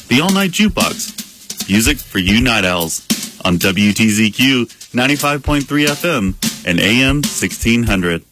the all-night jukebox. Music for you night owls on WTZQ 95.3 FM and AM 1600.